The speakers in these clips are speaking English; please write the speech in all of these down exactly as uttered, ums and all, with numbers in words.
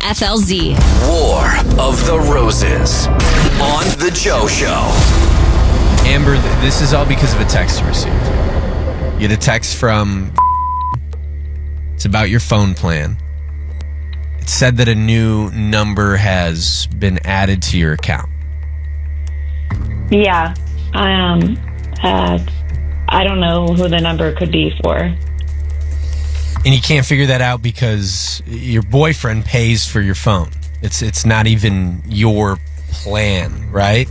F L Z. War of the Roses on The Joe Show. Amber, th- this is all because of a text you received. You get a text from... It's about your phone plan. It said that a new number has been added to your account. Yeah. Um, uh, I don't know who the number could be for. And you can't figure that out because your boyfriend pays for your phone. It's it's not even your plan, right?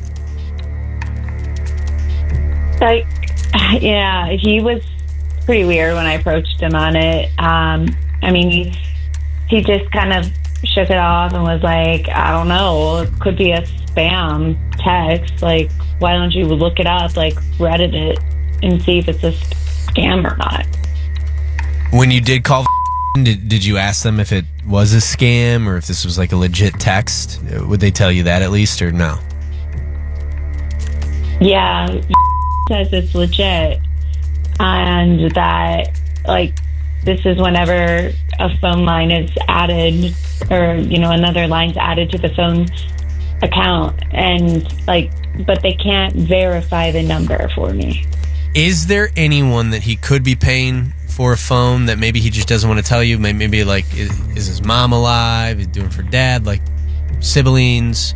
Like, yeah, he was pretty weird when I approached him on it. Um, I mean, he, he just kind of shook it off and was like, I don't know, it could be a spam text. Like, why don't you look it up, like Reddit it, and see if it's a scam or not? When you did call, did, did you ask them if it was a scam or if this was like a legit text? Would they tell you that at least or no? Yeah, says it's legit, and that, like, this is whenever a phone line is added, or, you know, another line's added to the phone account, and, like, but they can't verify the number for me. Is there anyone that he could be paying for a phone that maybe he just doesn't want to tell you? Maybe, maybe like, is, is his mom alive? Is he doing it for dad? Like, siblings?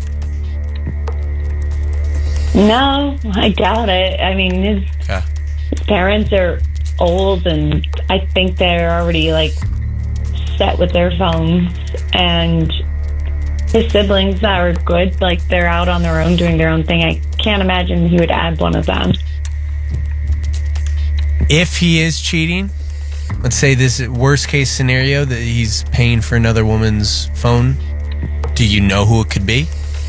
No, I doubt it. I mean, his, Okay. his parents are old, and I think they're already, like, set with their phones, and his siblings are good. Like, they're out on their own doing their own thing. I can't imagine he would add one of them. If he is cheating, let's say this worst case scenario that he's paying for another woman's phone, do you know who it could be?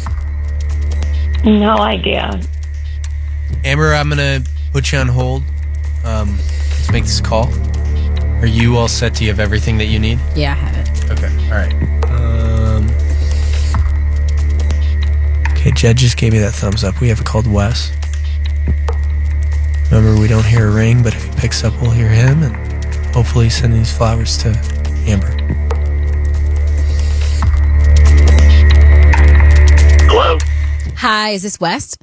No idea. Amber, I'm going to put you on hold. Um, let's make this call. Are you all set? Do you have everything that you need? Yeah, I have it. Okay, all right. Um, okay, Jed just gave me that thumbs up. We have called Wes. Remember, we don't hear a ring, but if he picks up, we'll hear him, and hopefully send these flowers to Amber. Hello? Hi, is this West?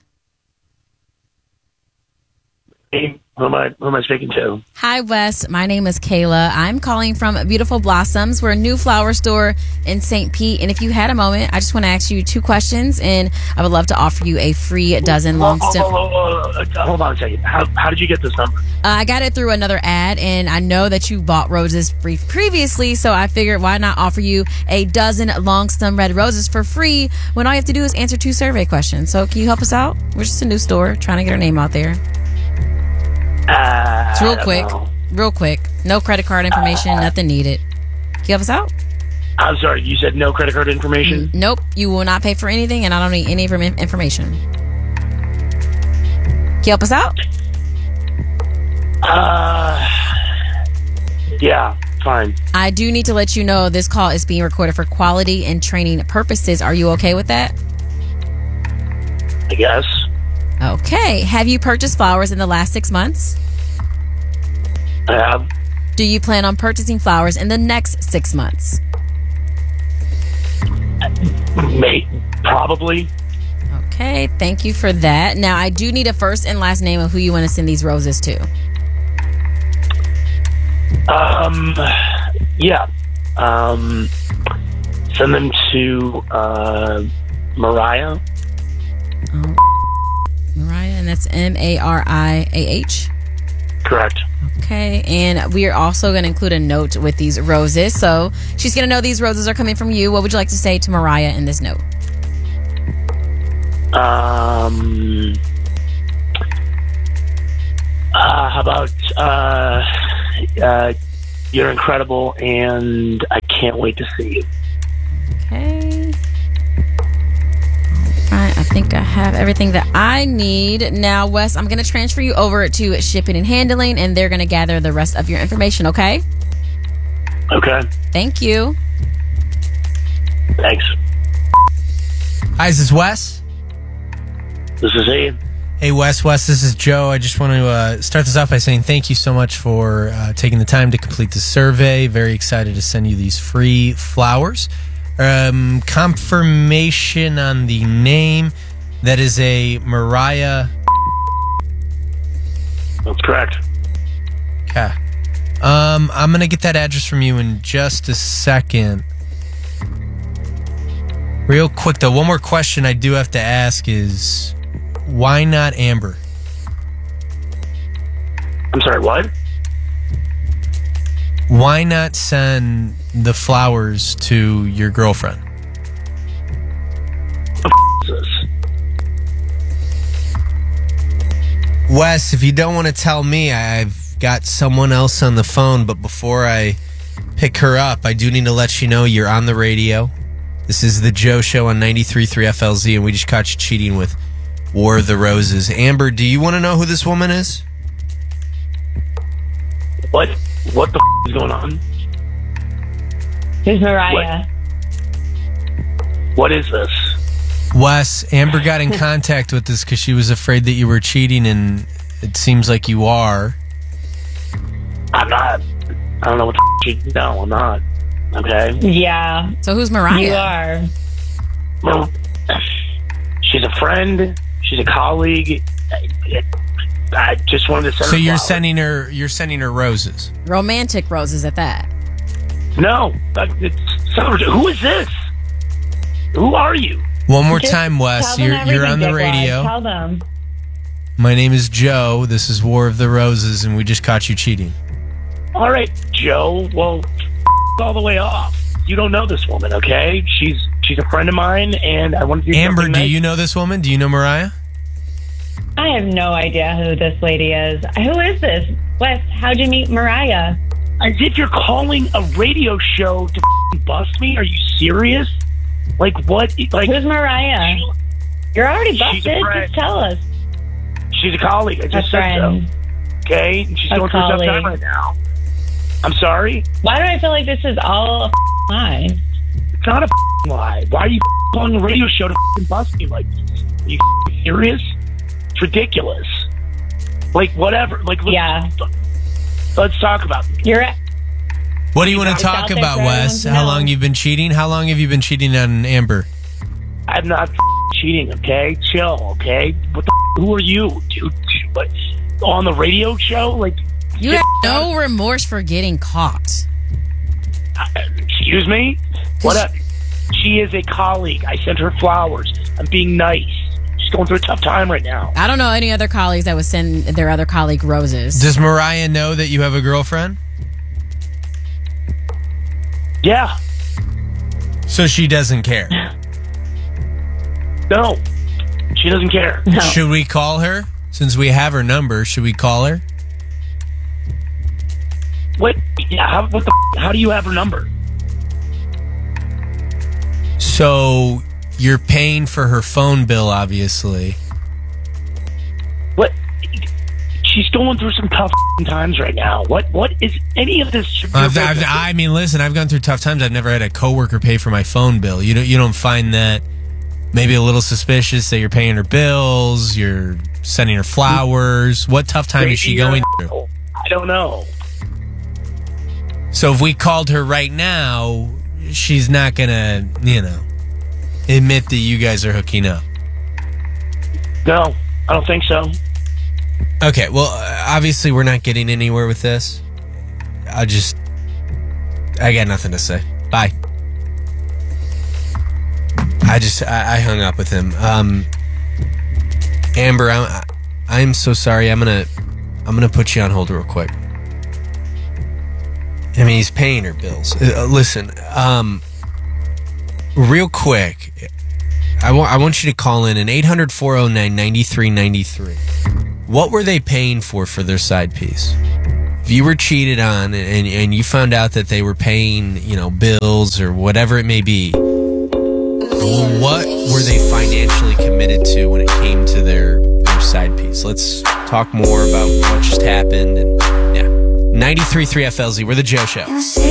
Hey, who am I, who am I speaking to? Hi, West. My name is Kayla. I'm calling from Beautiful Blossoms. We're a new flower store in Saint Pete. And if you had a moment, I just want to ask you two questions, and I would love to offer you a free dozen long stem. Oh, oh, oh, oh, oh, hold on a second. How, how did you get this number? Uh, I got it through another ad, and I know that you bought roses brief previously, so I figured why not offer you a dozen long stem red roses for free when all you have to do is answer two survey questions. So can you help us out? We're just a new store trying to get our name out there. Uh, It's real I don't quick. know. Real quick. No credit card information, Uh, nothing needed. Can you help us out? I'm sorry, you said no credit card information? Nope, you will not pay for anything, and I don't need any inform- information. Can you help us out? Uh, yeah, fine. I do need to let you know this call is being recorded for quality and training purposes. Are you okay with that? I guess. Okay. Have you purchased flowers in the last six months? I have. Do you plan on purchasing flowers in the next six months? May, probably. Okay, thank you for that. Now, I do need a first and last name of who you want to send these roses to. Um, yeah. Um, send them to, uh, Mariah. Oh, Mariah, and that's M A R I A H. Correct. Okay, and we are also going to include a note with these roses. So she's going to know these roses are coming from you. What would you like to say to Mariah in this note? Um, uh, how about, uh, uh, you're incredible and I can't wait to see you. Okay. All right, I think I have everything that I need. Now, Wes, I'm going to transfer you over to shipping and handling, and they're going to gather the rest of your information, okay? Okay. Thank you. Thanks. Hi, is this Wes? This is Ian. Hey, Wes. Wes, this is Joe. I just want to uh, start this off by saying thank you so much for uh, taking the time to complete the survey. Very excited to send you these free flowers. Um, confirmation on the name. That is a Mariah. That's correct. Okay. Um, I'm going to get that address from you in just a second. Real quick, though, one more question I do have to ask is, why not Amber? I'm sorry, what? Why not send the flowers to your girlfriend? What the f- is this? Wes, if you don't want to tell me, I've got someone else on the phone, but before I pick her up, I do need to let you know you're on the radio. This is the Joe Show on ninety-three point three F L Z, and we just caught you cheating with War of the Roses. Amber, do you want to know who this woman is? What? What the f- is going on? Who's Mariah? What, what is this? Wes, Amber got in contact with us because she was afraid that you were cheating, and it seems like you are. I'm not. I don't know what the f- you... No, I'm not. Okay? Yeah. So who's Mariah? You are. Well, she's a friend. She's a colleague. I, I just wanted to send So her you're flowers. sending her you're sending her roses. Romantic roses at that. No. that- It's, so, who is this? Who are you? One more Just time, Wes. tell them You're you're everything, on the Dickwad. radio. Tell them. My name is Joe. This is War of the Roses, and we just caught you cheating. All right, Joe. Well, f- all the way off. You don't know this woman, okay? She's she's a friend of mine, and I want to do Amber, something do nice. you know this woman? Do you know Mariah? I have no idea who this lady is. Who is this? Wes, how'd you meet Mariah? As if you're calling a radio show to f- bust me? Are you serious? Like what? Like Who's Mariah? You're already She's a busted. friend. Just tell us. she's a colleague. I A just said friend. so. Okay, and she's A going through a tough colleague. time right now. I'm sorry. Why do I feel like this is all a f- lie? It's not a f- lie. Why are you f- calling a radio show to f- bust me like this? Are you f- serious? It's ridiculous. Like whatever. Like let's, Yeah. let's talk about it. You're at, What do you want to It's talk out there about, for everyone Wes? to How know. long you've been cheating? How long have you been cheating on Amber? I'm not f- cheating. Okay, chill. Okay, what the f- who are you, dude? What, on the radio show? Like, You have no remorse for getting caught. uh, excuse me? What? A, she is a colleague. I sent her flowers. I'm being nice. She's going through a tough time right now. I don't know any other colleagues that would send their other colleague roses. Does Mariah know that you have a girlfriend? Yeah. So she doesn't care. No. She doesn't care. no. Should we call her? Since we have her number, should we call her? What? Yeah. How, what the? F- how do you have her number? So you're paying for her phone bill, obviously. What? She's going through some tough f- times right now. What? What is any of this? your I've, I've, business? I mean, listen, I've gone through tough times. I've never had a coworker pay for my phone bill. You don't, you don't find that maybe a little suspicious that you're paying her bills, you're sending her flowers. What tough time is she Maybe you're going an through? asshole. I don't know. So if we called her right now, she's not gonna, you know, admit that you guys are hooking up. No, I don't think so. Okay, well, uh, obviously we're not getting anywhere with this. I just, I got nothing to say. Bye. I just, I, I hung up with him. Um, Amber, I'm, I'm so sorry. I'm gonna, I'm gonna put you on hold real quick. I mean, he's paying her bills. Uh, listen, um, real quick, I want, I want you to call in an eight hundred, four oh nine, nine three nine three. What were they paying for for their side piece? If you were cheated on and, and you found out that they were paying, you know, bills or whatever it may be, what were they financially committed to when it came to their, their side piece? Let's talk more about what just happened. And yeah, ninety-three point three F L Z, we're the Joe Show.